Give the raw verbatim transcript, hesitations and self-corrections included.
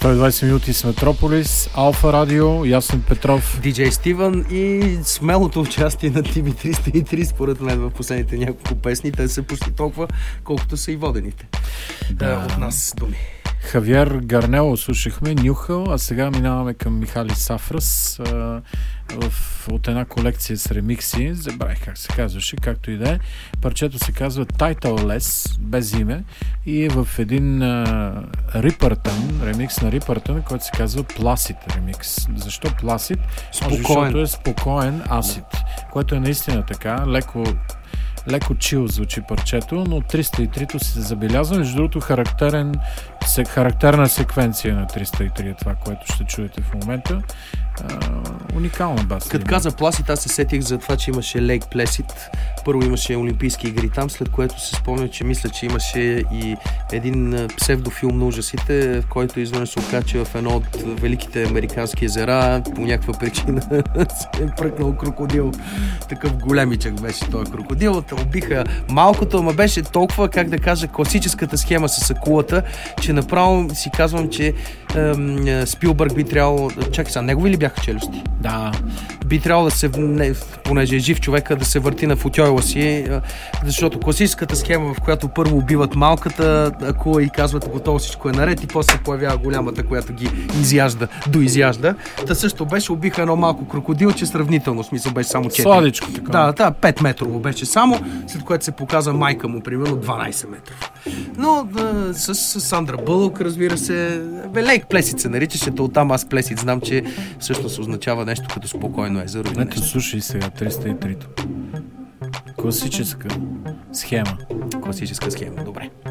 сто и двайсет минути с Метрополис, Алфа Радио, Ясен Петров, Диджей Стивън и смелото участие на Ти Би триста и три според мен в последните няколко песни. Те са почти толкова, колкото са и водените да. От нас думи. Хавиер Гарнело слушахме, Нюхал, а сега минаваме към Михали Сафрас а, в, от една колекция с ремикси. Забравих как се казваше, както и да е. Парчето се казва Titleless, без име, и е в един а, Рипъртън, ремикс на Рипъртън, който се казва Placid ремикс. Защо Placid? Спокоен. Защото е спокоен асид, което е наистина така, леко леко чил звучи парчето, но триста и три се забелязва. Между другото, характерен, характерна секвенция на триста и три е това, което ще чуете в момента. А, уникална бас. Като каза Placid, аз се сетих за това, че имаше Lake Placid. Първо имаше Олимпийски игри там, след което се спомня, че мисля, че имаше и един псевдофилм на ужасите, в който изведнъж се оказа, че в едно от великите американски езера по някаква причина се е пръкнал крокодил. Такъв големичък беше този крокодил. Убиха малкото, ама беше толкова, как да кажа, класическата схема с акулата, че направо си казвам, че ем, Спилбърг би трябвало... Чакай сега, негови ли бяха челюсти? Да. Би трябвало да се, не, понеже е жив човека, да се върти на футьойла си, защото класическата схема, в която първо убиват малката акула и казват готово, всичко е наред, и после се появява голямата, която ги изяжда, доизяжда. Та също беше, убиха едно малко крокодилче, сравнително, в смисъл беше само четири. Сладичко така. Да, да, пет метрово беше само, след което се показа майка му, примерно дванайсет метров. Но да, с, с Сандра Бълък, разбира се, Лейк Плесид се наричаше, то оттам аз Плесид знам, че всъщност означава нещо като спокойно езеро. Ето, слушай сега триста и три. Класическа схема. Класическа схема, добре.